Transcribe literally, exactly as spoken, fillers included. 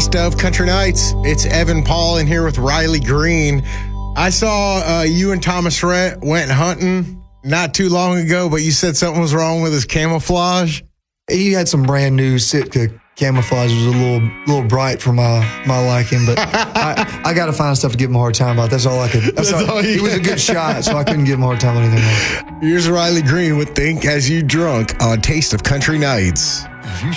Taste of Country Nights. It's Evan Paul in here with Riley Green. I saw uh, you and Thomas Rhett went hunting not too long ago, but you said something was wrong with his camouflage. He had some brand new Sitka camouflage. It was a little little bright for my, my liking, but I, I got to find stuff to give him a hard time about. That's all I could. That's That's all, all you he was a good shot, so I couldn't give him a hard time on anything else. Here's Riley Green with Think As You Drunk on Taste of Country Nights.